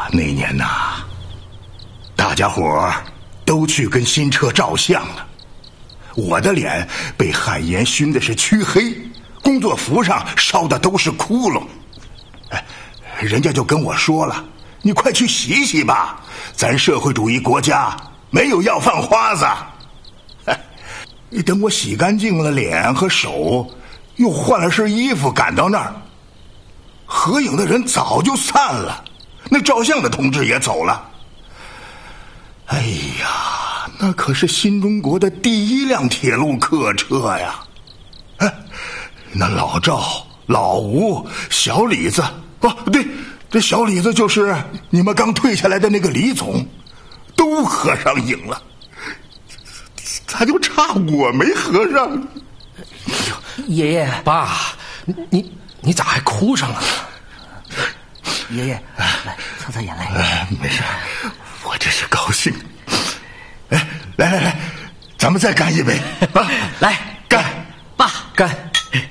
那年呐，大家伙都去跟新车照相了，我的脸被旱烟熏的是黢黑，工作服上烧的都是窟窿。人家就跟我说了，你快去洗洗吧，咱社会主义国家没有要饭花子。等我洗干净了脸和手，又换了身衣服赶到那儿，合影的人早就散了，那照相的同志也走了。哎呀，那可是新中国的第一辆铁路客车呀！那老赵、老吴、小李子，哦，对，这小李子就是你们刚退下来的那个李总，都合上影了，咋就差我没合上？ 爷爷， 爸，你咋还哭上了？ 爷爷，来擦擦眼泪。 没事，我这是高兴。来，咱们再干一杯啊！ 来， 干， 爸， 干。